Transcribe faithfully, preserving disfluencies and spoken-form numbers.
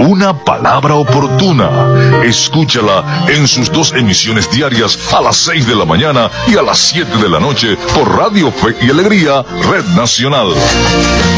Una palabra oportuna. Escúchala en sus dos emisiones diarias a las seis de la mañana y a las siete de la noche por Radio Fe y Alegría, Red Nacional.